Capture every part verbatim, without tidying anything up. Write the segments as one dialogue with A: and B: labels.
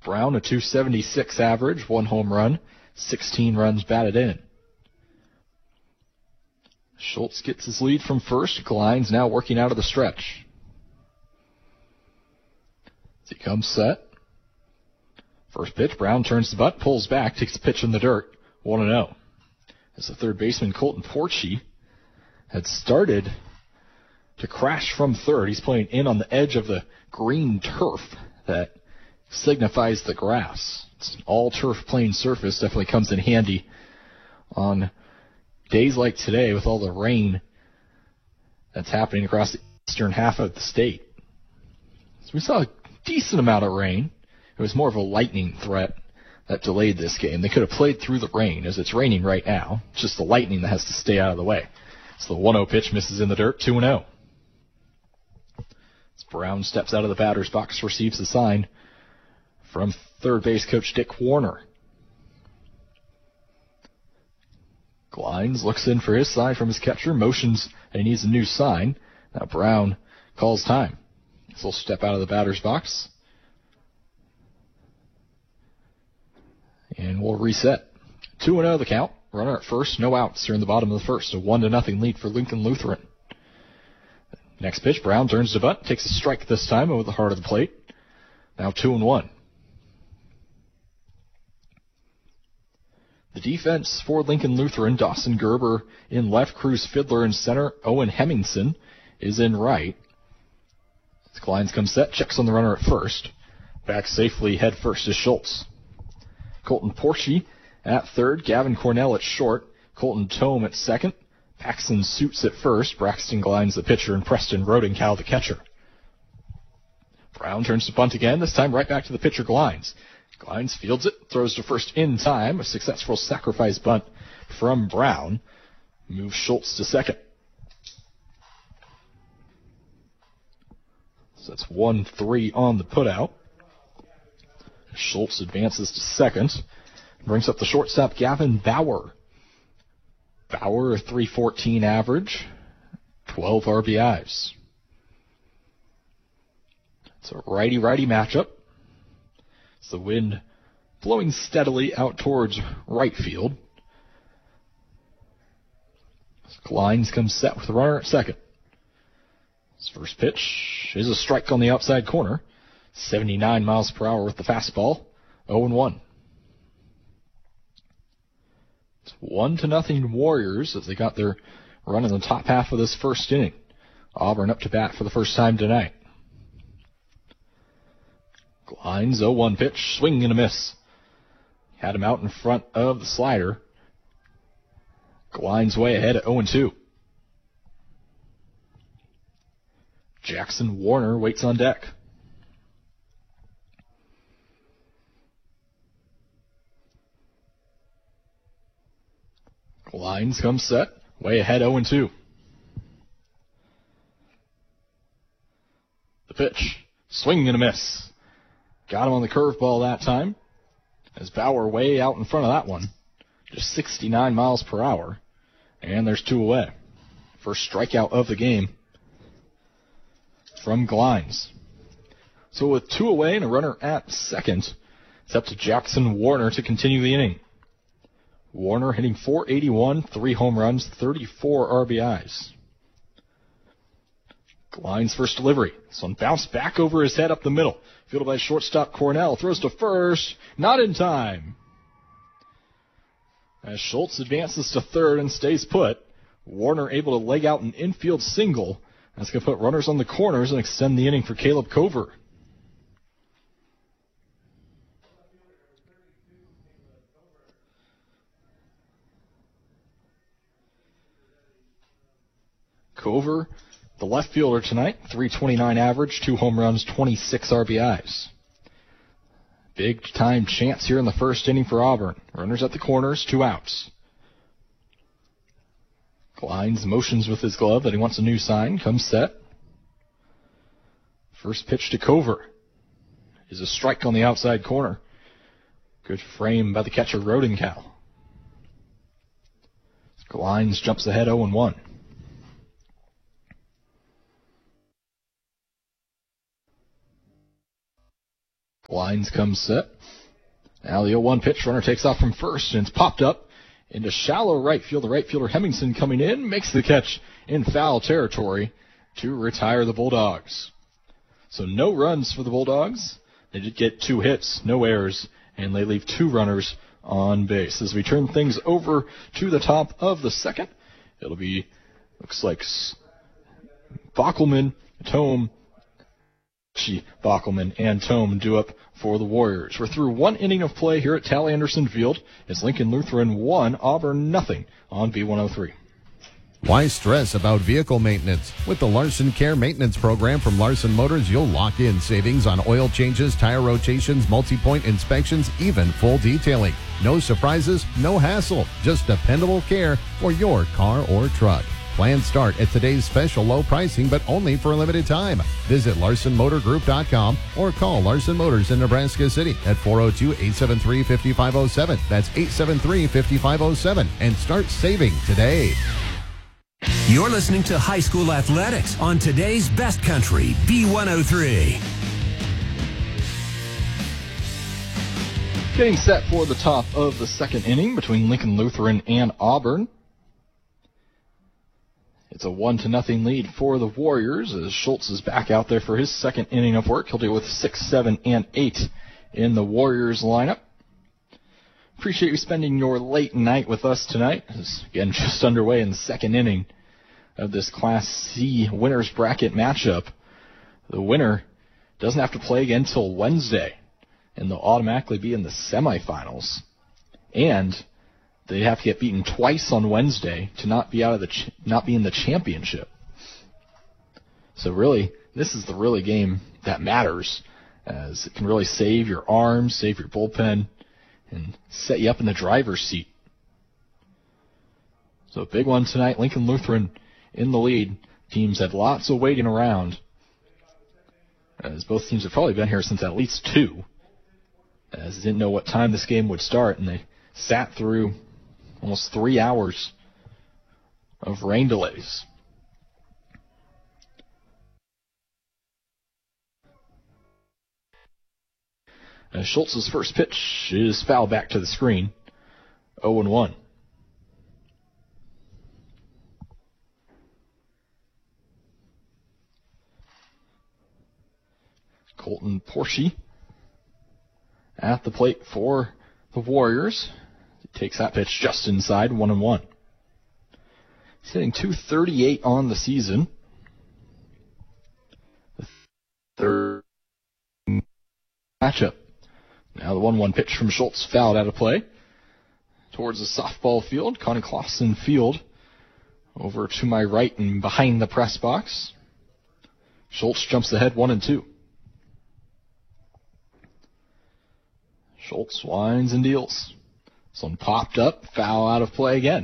A: Brown, a two seventy-six average, one home run, sixteen runs batted in. Schultz gets his lead from first. Glines now working out of the stretch. As he comes set. First pitch, Brown turns the butt, pulls back, takes a pitch in the dirt, one and oh. As the third baseman, Colton Porchy, had started to crash from third. He's playing in on the edge of the green turf that signifies the grass. It's an all-turf playing surface. Definitely comes in handy on days like today with all the rain that's happening across the eastern half of the state. So we saw a decent amount of rain. It was more of a lightning threat that delayed this game. They could have played through the rain, as it's raining right now. It's just the lightning that has to stay out of the way. So the one oh pitch misses in the dirt, two and oh. As Brown steps out of the batter's box, receives the sign from third base coach Dick Warner. Glines looks in for his sign from his catcher, motions, and he needs a new sign. Now Brown calls time. So he'll step out of the batter's box. And we'll reset. two and oh the count. Runner at first, no outs here in the bottom of the first. A one to nothing lead for Lincoln Lutheran. Next pitch, Brown turns to butt, takes a strike this time over the heart of the plate. Now two and one. The defense for Lincoln Lutheran, Dawson Gerber in left, Cruz Fiddler in center, Owen Hemmingson is in right. As Glines comes set, checks on the runner at first. Back safely, head first is Schultz. Colton Porchy at third, Gavin Cornell at short, Colton Tome at second, Paxton Suits at first, Braxton Glines the pitcher, and Preston Rodenkow the catcher. Brown turns to bunt again, this time right back to the pitcher Glines. Glines fields it, throws to first in time, a successful sacrifice bunt from Brown, moves Schultz to second. So that's one three on the putout. Schultz advances to second. Brings up the shortstop, Gavin Bauer. Bauer, a three fourteen average, twelve R B Is. It's a righty-righty matchup. It's the wind blowing steadily out towards right field. Glines comes set with the runner at second. His first pitch is a strike on the outside corner. seventy-nine miles per hour with the fastball. oh and one. It's one to nothing Warriors as they got their run in the top half of this first inning. Auburn up to bat for the first time tonight. Glines, oh one pitch, swing and a miss. Had him out in front of the slider. Glines way ahead at oh and two. Jackson Warner waits on deck. Glines comes set, way ahead oh and two. The pitch, swing and a miss. Got him on the curveball that time, as Bauer way out in front of that one. Just sixty-nine miles per hour, and there's two away. First strikeout of the game from Glines. So with two away and a runner at second, it's up to Jackson Warner to continue the inning. Warner hitting four eighty-one, three home runs, thirty-four R B Is. Glines first delivery. This one bounced back over his head up the middle. Fielded by shortstop Cornell. Throws to first. Not in time. As Schultz advances to third and stays put, Warner able to leg out an infield single. That's going to put runners on the corners and extend the inning for Caleb Cover. Cover, the left fielder tonight, three twenty-nine average, two home runs, twenty-six R B Is. Big time chance here in the first inning for Auburn. Runners at the corners, two outs. Glines motions with his glove that he wants a new sign, comes set. First pitch to Cover is a strike on the outside corner. Good frame by the catcher Rodenkow. Glines jumps ahead oh and one. Lines come set. Now the oh one pitch, runner takes off from first, and it's popped up into shallow right field. The right fielder Hemmingson coming in, makes the catch in foul territory to retire the Bulldogs. So no runs for the Bulldogs. They did get two hits, no errors, and they leave two runners on base. As we turn things over to the top of the second, it'll be, looks like Bockelman, Tome, Bockelman, and Tome due up for the Warriors. We're through one inning of play here at Tally Anderson Field. It's Lincoln Lutheran one, Auburn nothing on B one oh three.
B: Why stress about vehicle maintenance? With the Larson Care Maintenance Program from Larson Motors, you'll lock in savings on oil changes, tire rotations, multi-point inspections, even full detailing. No surprises, no hassle, just dependable care for your car or truck. Plans start at today's special low pricing, but only for a limited time. Visit Larson Motor Group dot com or call Larson Motors in Nebraska City at four oh two, eight seven three, five five oh seven. That's eight seven three, five five oh seven. And start saving today.
C: You're listening to High School Athletics on today's Best Country, B one oh three.
A: Getting set for the top of the second inning between Lincoln Lutheran and Auburn. It's a one to nothing lead for the Warriors as Schultz is back out there for his second inning of work. He'll deal with six, seven, and eight in the Warriors lineup. Appreciate you spending your late night with us tonight. It's, again, just underway in the second inning of this Class C winners bracket matchup. The winner doesn't have to play again until Wednesday, and they'll automatically be in the semifinals. And they have to get beaten twice on Wednesday to not be out of the ch- not be in the championship. So really, this is the really game that matters, as it can really save your arms, save your bullpen, and set you up in the driver's seat. So a big one tonight. Lincoln Lutheran in the lead. Teams had lots of waiting around, as both teams have probably been here since at least two, as they didn't know what time this game would start, and they sat through almost three hours of rain delays. As Schultz's first pitch is fouled back to the screen, oh and one. Colton Porsche at the plate for the Warriors. He takes that pitch just inside, one and one. He's hitting two thirty-eight on the season. The third matchup. Now the one one pitch from Schultz fouled out of play towards the softball field. Connie Clausen field over to my right and behind the press box. Schultz jumps ahead one and two. Schultz winds and deals. This one popped up, foul out of play again.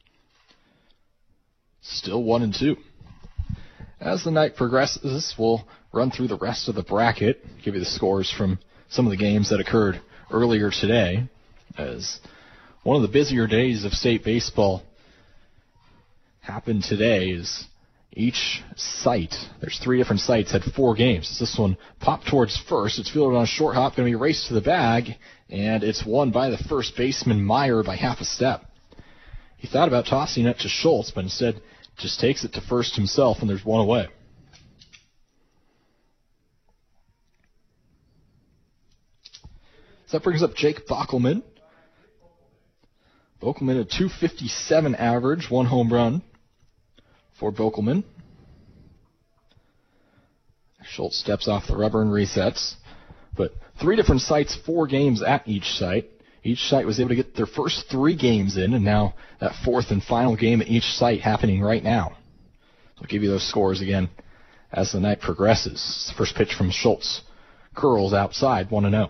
A: Still one and two. As the night progresses, we'll run through the rest of the bracket, give you the scores from some of the games that occurred earlier today, as one of the busier days of state baseball happened today. Is each site, there's three different sites, had four games. This one popped towards first. It's fielded on a short hop, going to be raced to the bag, and it's won by the first baseman, Meyer, by half a step. He thought about tossing it to Schultz, but instead just takes it to first himself, and there's one away. So that brings up Jake Bockelman. Bockelman, a two fifty-seven average, one home run for Bockelman. Schultz steps off the rubber and resets. But three different sites, four games at each site. Each site was able to get their first three games in, and now that fourth and final game at each site happening right now. So I'll give you those scores again as the night progresses. First pitch from Schultz curls outside, one and oh.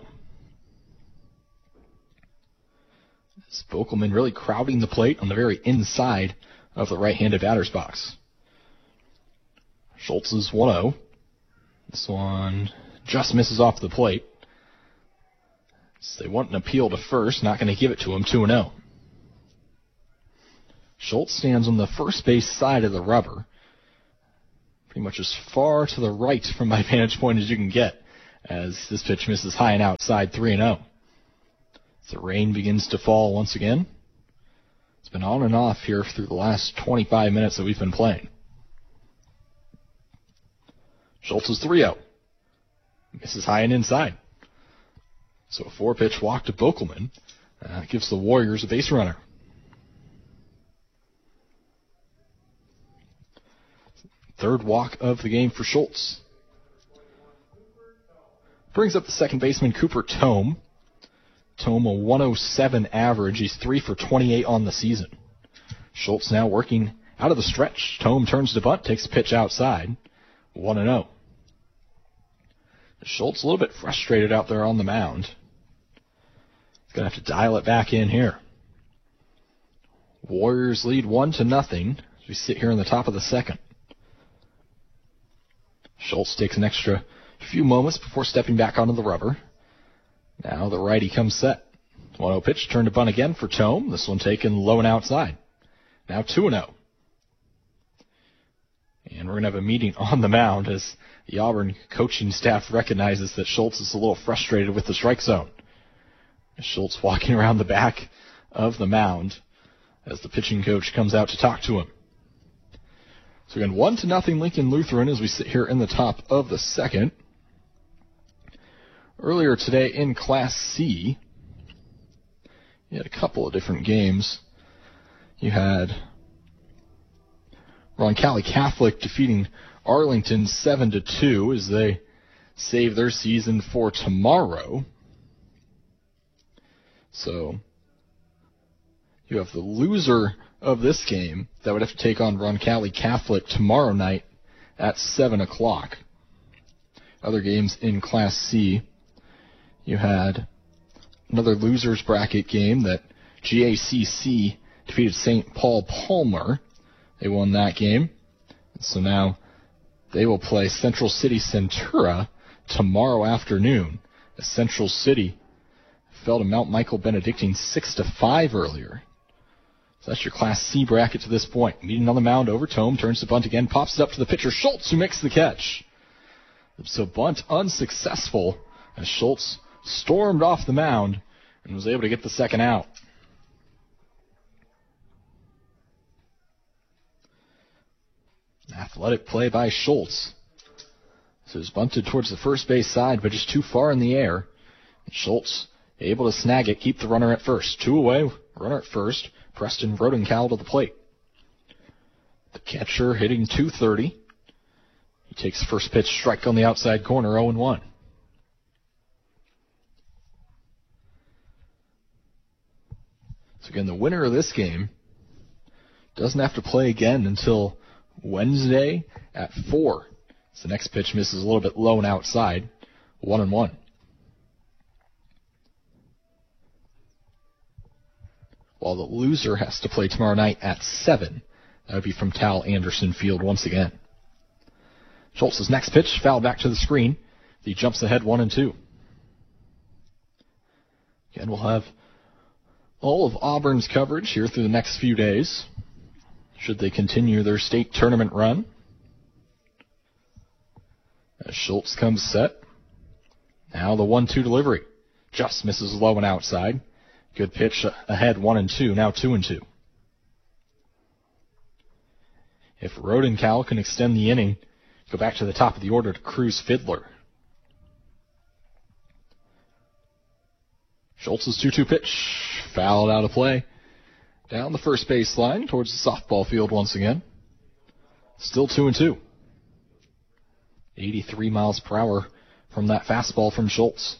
A: Bockelman really crowding the plate on the very inside of the right-handed batter's box. Schultz is one oh. This one just misses off the plate. So they want an appeal to first, not going to give it to him, two and oh. Schultz stands on the first base side of the rubber, pretty much as far to the right from my vantage point as you can get, as this pitch misses high and outside, three and oh. As the rain begins to fall once again. It's been on and off here through the last twenty-five minutes that we've been playing. Schultz is three oh. Misses high and inside. So a four-pitch walk to Bokelman. Uh, gives the Warriors a base runner. Third walk of the game for Schultz. Brings up the second baseman, Cooper Tome. Tome, a one oh seven average. He's three for twenty-eight on the season. Schultz now working out of the stretch. Tome turns to bunt, takes a pitch outside. one and oh. Schultz a little bit frustrated out there on the mound. He's going to have to dial it back in here. Warriors lead one to nothing as we sit here in the top of the second. Schultz takes an extra few moments before stepping back onto the rubber. Now the righty comes set. one oh pitch, turn to bunt again for Tome. This one taken low and outside. Now two and oh. And we're going to have a meeting on the mound as the Auburn coaching staff recognizes that Schultz is a little frustrated with the strike zone. Schultz walking around the back of the mound as the pitching coach comes out to talk to him. So again, one to nothing Lincoln Lutheran as we sit here in the top of the second. Earlier today in Class C, you had a couple of different games. You had Roncalli Catholic defeating Arlington seven to two as they save their season for tomorrow. So you have the loser of this game that would have to take on Roncalli Catholic tomorrow night at seven o'clock. Other games in Class C, you had another losers bracket game that G A C C defeated Saint Paul Palmer. They won that game. So now they will play Central City Centura tomorrow afternoon, as Central City fell to Mount Michael Benedictine six to five earlier. So that's your Class C bracket to this point. Meeting on the mound over, Tome turns to bunt again, pops it up to the pitcher, Schultz, who makes the catch. So bunt unsuccessful as Schultz stormed off the mound and was able to get the second out. Athletic play by Schultz. So it's bunted towards the first base side, but just too far in the air. And Schultz able to snag it, keep the runner at first. Two away, runner at first. Preston Rodencal to the plate. The catcher hitting two thirty. He takes first pitch strike on the outside corner, oh and one. So again, the winner of this game doesn't have to play again until Wednesday at four. So the next pitch misses a little bit low and outside, one and one. While the loser has to play tomorrow night at seven. That would be from Tal Anderson Field once again. Schultz's next pitch, foul back to the screen. He jumps ahead one and two. Again, we'll have all of Auburn's coverage here through the next few days, should they continue their state tournament run. As Schultz comes set. Now the one two delivery. Just misses low and outside. Good pitch ahead, one and two, now two and two. If Rodencal can extend the inning, go back to the top of the order to Cruz Fiddler. Schultz's two two pitch, fouled out of play. Down the first baseline towards the softball field once again. Still two and two. eighty-three miles per hour from that fastball from Schultz.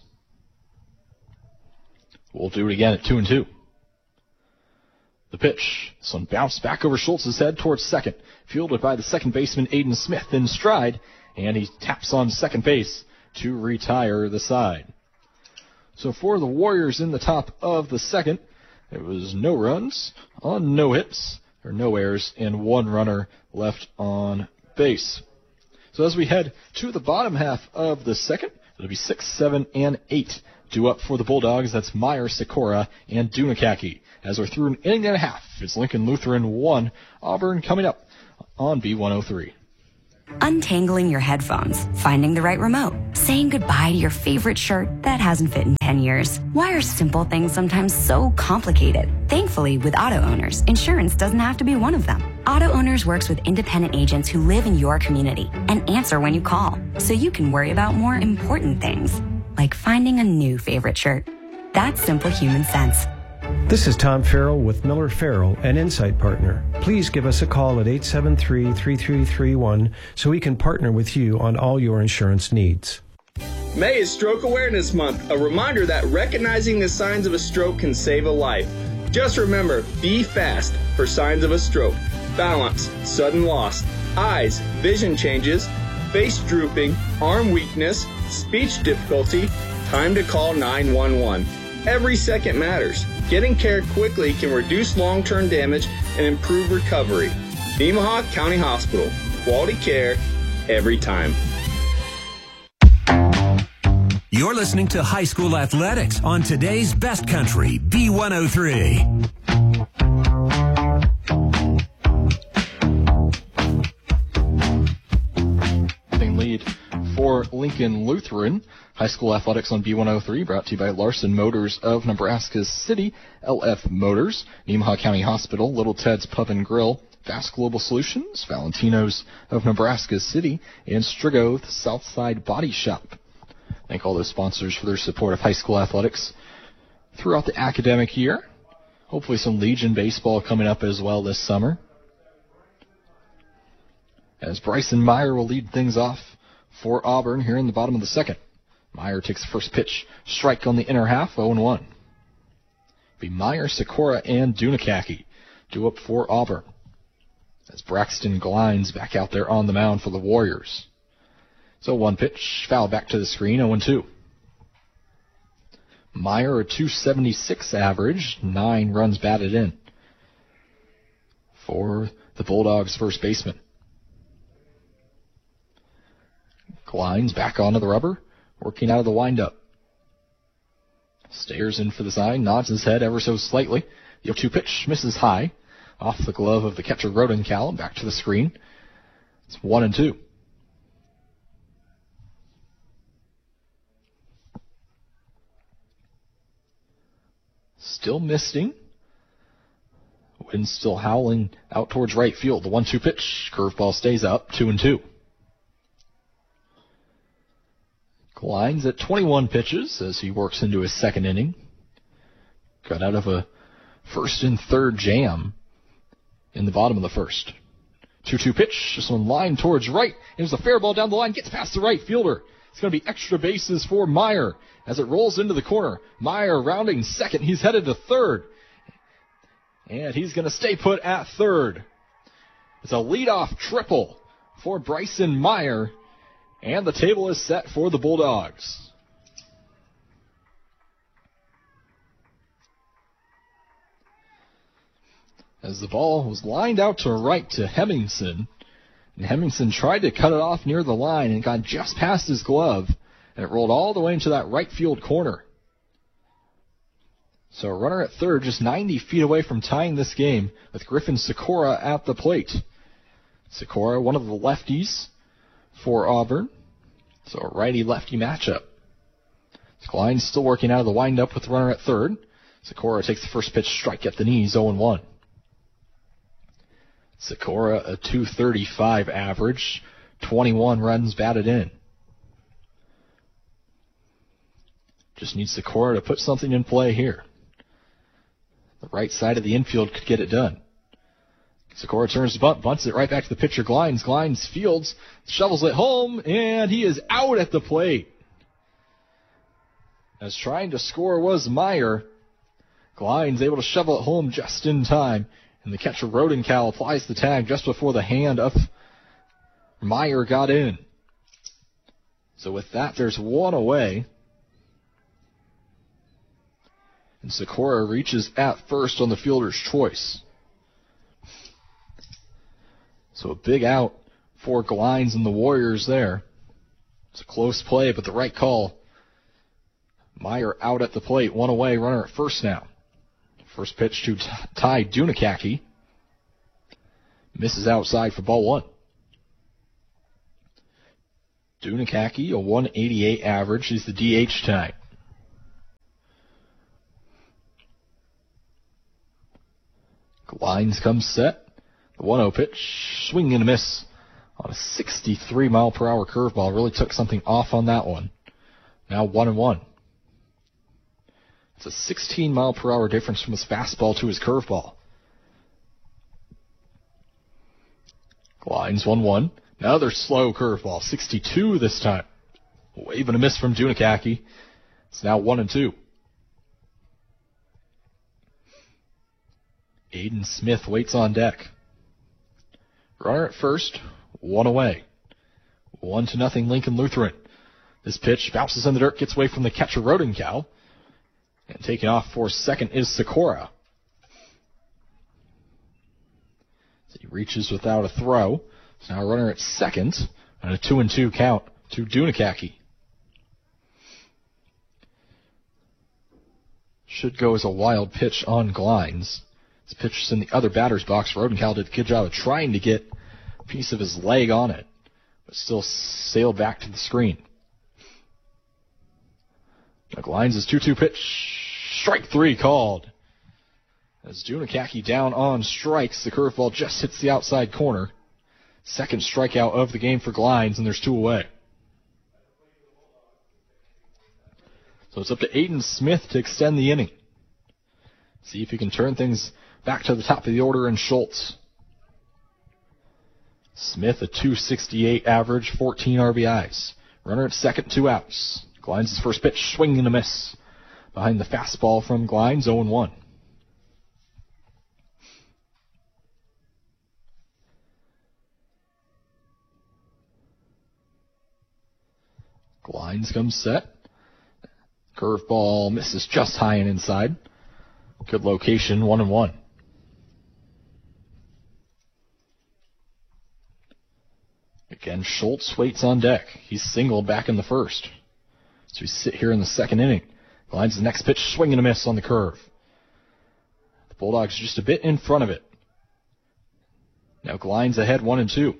A: We'll do it again at two and two. The pitch. This one bounced back over Schultz's head towards second. Fielded by the second baseman, Aiden Smith, in stride. And he taps on second base to retire the side. So for the Warriors in the top of the second, it was no runs on no hits, or no errors, and one runner left on base. So as we head to the bottom half of the second, it'll be six, seven, and eight. Due up for the Bulldogs, that's Meyer, Sikora, and Dunakaki. As we're through an inning and a half, it's Lincoln Lutheran one, Auburn coming up on B one oh three.
D: Untangling your headphones, finding the right remote, saying goodbye to your favorite shirt that hasn't fit in ten years. Why are simple things sometimes so complicated? Thankfully, with auto owners, insurance doesn't have to be one of them. Auto Owners works with independent agents who live in your community and answer when you call, so you can worry about more important things, like finding a new favorite shirt. That's simple human sense.
E: This is Tom Farrell with Miller Farrell, an Insight Partner. Please give us a call at eight seven three, three three three one so we can partner with you on all your insurance needs.
F: May is Stroke Awareness Month, a reminder that recognizing the signs of a stroke can save a life. Just remember, be fast for signs of a stroke. Balance, sudden loss, eyes, vision changes, face drooping, arm weakness, speech difficulty, time to call nine one one. Every second matters. Getting care quickly can reduce long-term damage and improve recovery. Nemaha County Hospital. Quality care every time.
C: You're listening to High School Athletics on today's Best Country, B one oh three.
A: Lead for Lincoln Lutheran. High School Athletics on B one oh three, brought to you by Larson Motors of Nebraska City, L F Motors, Nemaha County Hospital, Little Ted's Pub and Grill, Fast Global Solutions, Valentino's of Nebraska City, and Strigo, the Southside Body Shop. Thank all those sponsors for their support of high school athletics throughout the academic year. Hopefully some Legion baseball coming up as well this summer, as Bryson Meyer will lead things off for Auburn here in the bottom of the second. Meyer takes the first pitch, strike on the inner half, oh and one. Be Meyer, Sikora, and Dunakaki due up for Auburn, as Braxton Glines back out there on the mound for the Warriors. So one pitch, foul back to the screen, oh and two. Meyer, a two seventy-six average, nine runs batted in for the Bulldogs' first baseman. Glines back onto the rubber, working out of the windup. Stares in for the sign, nods his head ever so slightly. The oh two pitch misses high, off the glove of the catcher Rodencal, back to the screen. It's one and two. Still misting. Wind still howling out towards right field. The one two pitch, curveball stays up, two and two. Glines at twenty-one pitches as he works into his second inning. Got out of a first and third jam in the bottom of the first. two two pitch, this one line towards right. Here's a fair ball down the line, gets past the right fielder. It's going to be extra bases for Meyer as it rolls into the corner. Meyer rounding second, he's headed to third. And he's going to stay put at third. It's a leadoff triple for Bryson Meyer. And the table is set for the Bulldogs. As the ball was lined out to right to Hemmingson, and Hemmingson tried to cut it off near the line and got just past his glove, and it rolled all the way into that right field corner. So a runner at third, just ninety feet away from tying this game with Griffin Sikora at the plate. Sikora, one of the lefties for Auburn. So a righty-lefty matchup. Glines still working out of the windup with the runner at third. Sikora takes the first pitch, strike at the knees, oh and one. Sikora, a two thirty-five average, twenty-one runs batted in. Just needs Sikora to put something in play here. The right side of the infield could get it done. Sikora turns the bunt, bunts it right back to the pitcher, Glines. Glines fields, shovels it home, and he is out at the plate. As trying to score was Meyer, Glines able to shovel it home just in time, and the catcher Rodencal applies the tag just before the hand of Meyer got in. So with that, there's one away. And Sikora reaches at first on the fielder's choice. So a big out for Glines and the Warriors there. It's a close play, but the right call. Meyer out at the plate, one away, runner at first now. First pitch to Ty Dunakaki. Misses outside for ball one. Dunakaki, a one eighty-eight average. He's the D H tonight. Glines comes set. The one oh pitch, swing and a miss on a sixty-three mile per hour curveball. Really took something off on that one. Now one and one. It's a sixteen mile per hour difference from his fastball to his curveball. Glines one one. Another slow curveball, sixty-two this time. Wave and a miss from Dunakaki. It's now one and two. Aiden Smith waits on deck. Runner at first, one away. One to nothing Lincoln Lutheran. This pitch bounces in the dirt, gets away from the catcher Rodenkow. And taking off for second is Sikora. So he reaches without a throw. So now a runner at second, and a two and two count to Dunakaki. Should go as a wild pitch on Glines. This pitch is in the other batter's box. Rodenkow did a good job of trying to get a piece of his leg on it, but still sailed back to the screen. Now Glines' two two pitch. Strike three called. As Dunakaki down on strikes, the curveball just hits the outside corner. Second strikeout of the game for Glines, and there's two away. So it's up to Aiden Smith to extend the inning. See if he can turn things back to the top of the order in Schultz. Smith, a two sixty-eight average, fourteen R B Is. Runner at second, two outs. Glines' first pitch, swing and a miss. Behind the fastball from Glines, oh and one. Glines comes set. Curveball misses just high and inside. Good location, one and one. Again, Schultz waits on deck. He's singled back in the first. So we sit here in the second inning. Glines the next pitch, swing and a miss on the curve. The Bulldogs just a bit in front of it. Now Glines ahead, one and two.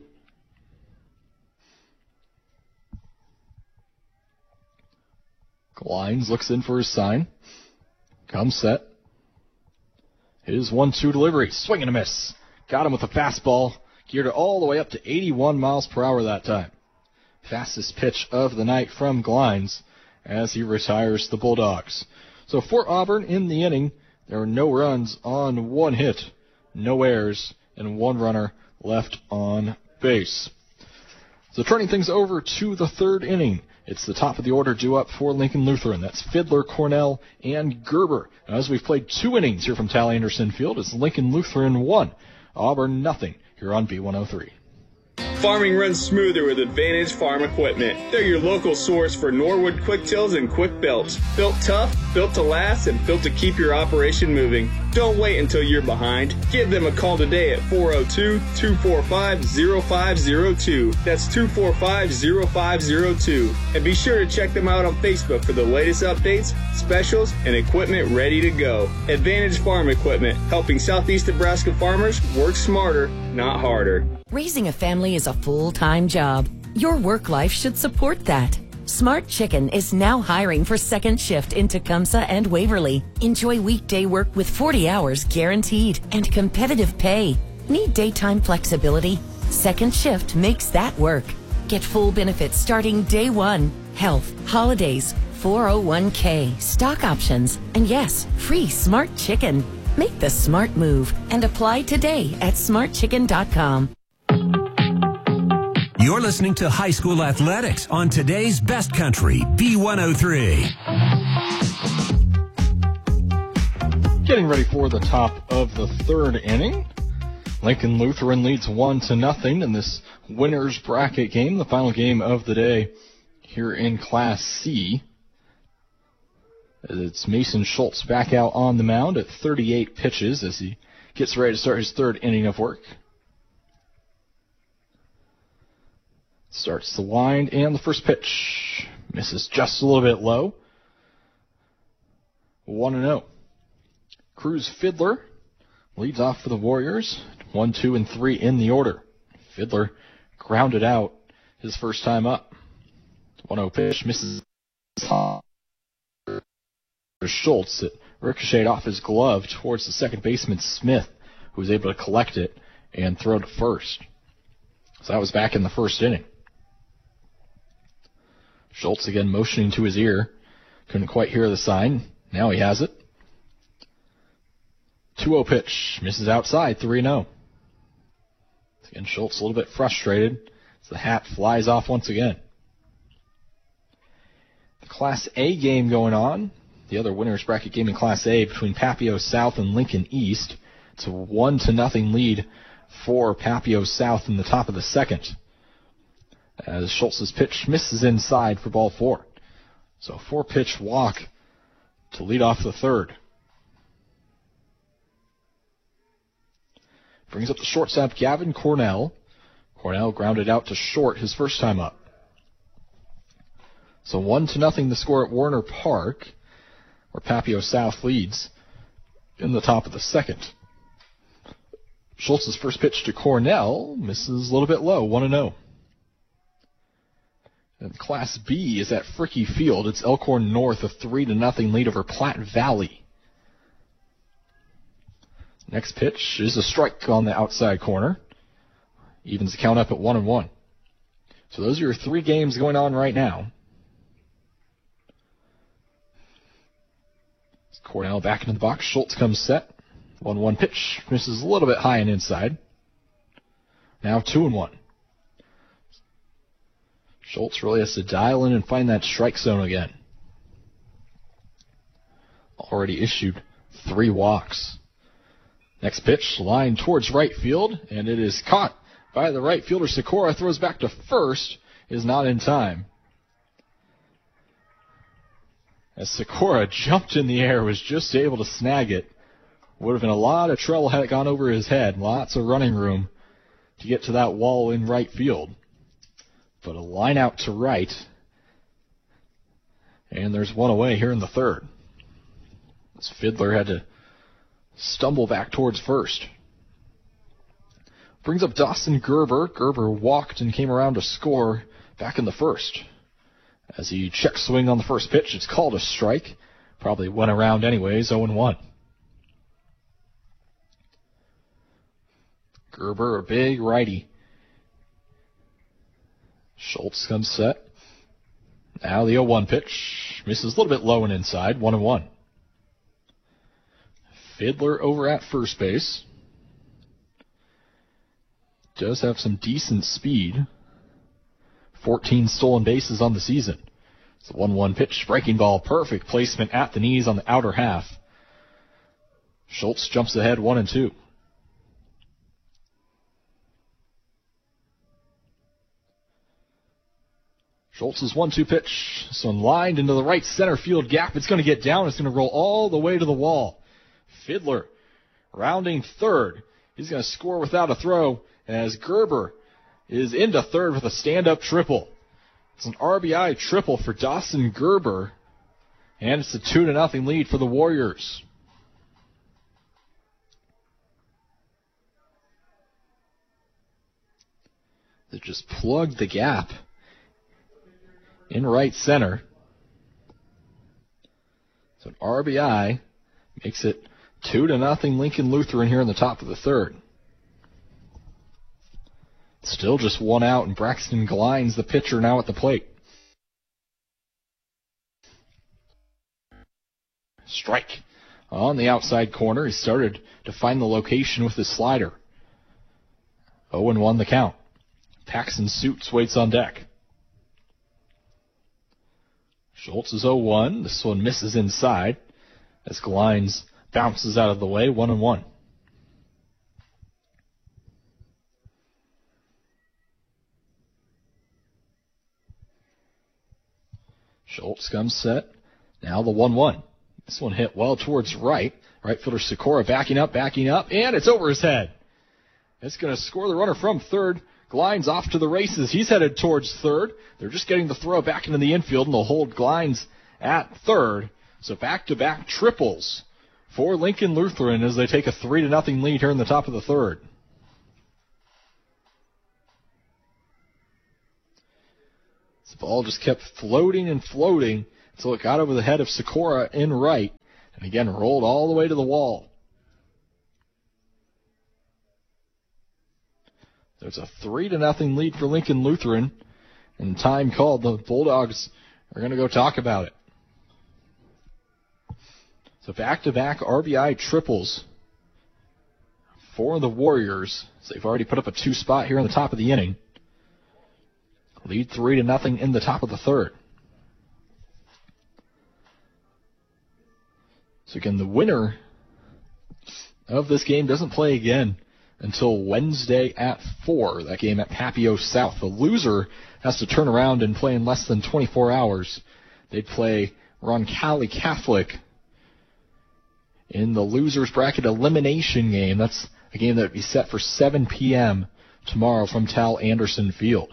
A: Glines looks in for his sign. Comes set. His one two delivery. Swing and a miss. Got him with a fastball. Geared it all the way up to eighty-one miles per hour that time. Fastest pitch of the night from Glines as he retires the Bulldogs. So for Auburn in the inning, there were no runs on one hit, no errors, and one runner left on base. So turning things over to the third inning. It's the top of the order due up for Lincoln Lutheran. That's Fiddler, Cornell, and Gerber. Now, as we've played two innings here from Tally Anderson Field, it's Lincoln Lutheran one, Auburn nothing here on B one oh three.
F: Farming runs smoother with Advantage Farm Equipment. They're your local source for Norwood quick tills and quick belts. Built tough, built to last, and built to keep your operation moving. Don't wait until you're behind. Give them a call today at four oh two, two four five, oh five oh two. That's two four five, oh five oh two. And be sure to check them out on Facebook for the latest updates, specials, and equipment ready to go. Advantage Farm Equipment, helping Southeast Nebraska farmers work smarter, not harder.
G: Raising a family is a full-time job. Your work life should support that. Smart Chicken is now hiring for second shift in Tecumseh and Waverly. Enjoy weekday work with forty hours guaranteed and competitive pay. Need daytime flexibility? Second shift makes that work. Get full benefits starting day one. Health, holidays, four oh one k, stock options, and yes, free Smart Chicken. Make the smart move and apply today at smart chicken dot com.
C: You're listening to High School Athletics on today's Best Country, B one oh three.
A: Getting ready for the top of the third inning. Lincoln Lutheran leads one to nothing in this winner's bracket game, the final game of the day here in Class C. It's Mason Schultz back out on the mound at thirty-eight pitches as he gets ready to start his third inning of work. Starts the wind, and the first pitch misses just a little bit low. one and oh. Cruz Fiddler leads off for the Warriors. one, two, and three in the order. Fiddler grounded out his first time up. one oh pitch misses Schultz. It ricocheted off his glove towards the second baseman Smith, who was able to collect it and throw to first. So that was back in the first inning. Schultz again motioning to his ear. Couldn't quite hear the sign. Now he has it. two oh pitch. Misses outside. three oh. Again, Schultz a little bit frustrated as the hat flies off once again. The Class A game going on. The other winners bracket game in Class A between Papio South and Lincoln East. It's a one to nothing lead for Papio South in the top of the second, as Schultz's pitch misses inside for ball four. So a four-pitch walk to lead off the third. Brings up the shortstop, Gavin Cornell. Cornell grounded out to short his first time up. So one to nothing the score at Warner Park, where Papio South leads in the top of the second. Schultz's first pitch to Cornell misses a little bit low, one oh. And Class B is at Fricky Field. It's Elkhorn North, a three to nothing lead over Platte Valley. Next pitch is a strike on the outside corner. Evens the count up at one and one. So those are your three games going on right now. Cornell back into the box. Schultz comes set. one one pitch. Misses a little bit high and inside. Now two and one. Schultz really has to dial in and find that strike zone again. Already issued three walks. Next pitch, line towards right field, and it is caught by the right fielder. Sikora throws back to first, is not in time. As Sikora jumped in the air, was just able to snag it. Would have been a lot of trouble had it gone over his head. Lots of running room to get to that wall in right field. But a line out to right. And there's one away here in the third. As Fiddler had to stumble back towards first. Brings up Dawson Gerber. Gerber walked and came around to score back in the first. As he check swing on the first pitch, it's called a strike. Probably went around anyways, oh and one. Gerber, a big righty. Schultz comes set. Now the oh one pitch. Misses a little bit low and inside, one and one. Fiddler over at first base. Does have some decent speed. fourteen stolen bases on the season. It's a one one pitch, breaking ball, perfect placement at the knees on the outer half. Schultz jumps ahead one and two. Schultz's one two pitch. So lined into the right center field gap. It's going to get down. It's going to roll all the way to the wall. Fiddler rounding third. He's going to score without a throw as Gerber is into third with a stand-up triple. It's an R B I triple for Dawson Gerber, and it's a two to nothing lead for the Warriors. They just plugged the gap in right center. So an R B I makes it two to nothing Lincoln Lutheran here in the top of the third. Still just one out, and Braxton Glines, the pitcher, now at the plate. Strike on the outside corner. He started to find the location with his slider. oh and one the count. Paxton Suits waits on deck. Schultz is oh one. This one misses inside as Glines bounces out of the way, one and one. Schultz comes set. Now the one one. This one hit well towards right. Right fielder Sikora backing up, backing up, and it's over his head. It's going to score the runner from third. Glines off to the races. He's headed towards third. They're just getting the throw back into the infield, and they'll hold Glines at third. So back-to-back triples for Lincoln Lutheran as they take a three to nothing lead here in the top of the third. The ball just kept floating and floating until it got over the head of Sikora in right, and again rolled all the way to the wall. There's a three to nothing lead for Lincoln Lutheran, and time called. The Bulldogs are going to go talk about it. So back-to-back R B I triples for the Warriors. So they've already put up a two spot here in the top of the inning. Lead three to nothing in the top of the third. So again, the winner of this game doesn't play again until Wednesday at four. That game at Papio South. The loser has to turn around and play in less than twenty-four hours. They'd play Roncalli Catholic in the loser's bracket elimination game. That's a game that would be set for seven p.m. tomorrow from Tal Anderson Field.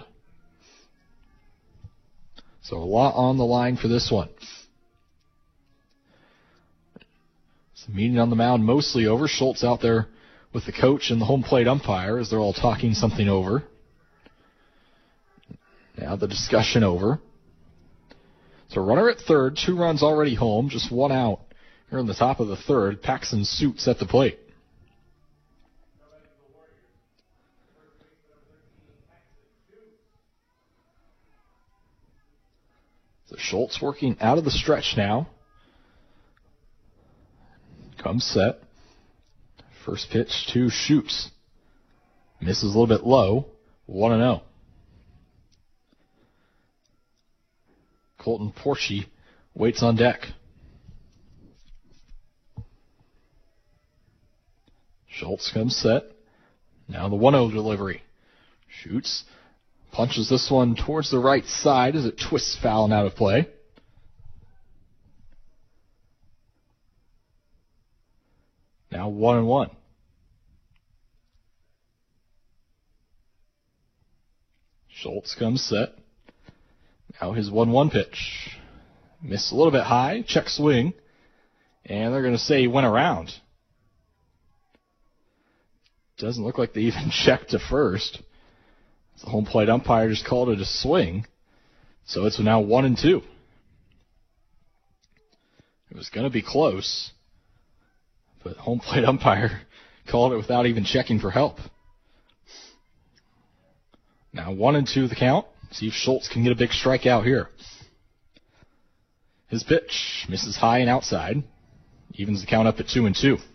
A: So a lot on the line for this one. So meeting on the mound mostly over. Schultz out there with the coach and the home plate umpire as they're all talking something over. Now the discussion over. So runner at third, two runs already home, just one out here in the top of the third. Paxton Suits at the plate. So Schultz working out of the stretch now. Comes set. First pitch to Schultz. Misses a little bit low. one and oh. Colton Porchi waits on deck. Schultz comes set. Now the one oh delivery. Shoots. Punches this one towards the right side as it twists foul and out of play. Now one and one. Schultz comes set. Now his one one pitch. Missed a little bit high. Check swing. And they're going to say he went around. Doesn't look like they even checked to first. The home plate umpire just called it a swing. So it's now one and two. It was going to be close. But home plate umpire called it without even checking for help. Now one and two the count. See if Schultz can get a big strikeout here. His pitch misses high and outside. Evens the count up at two and two.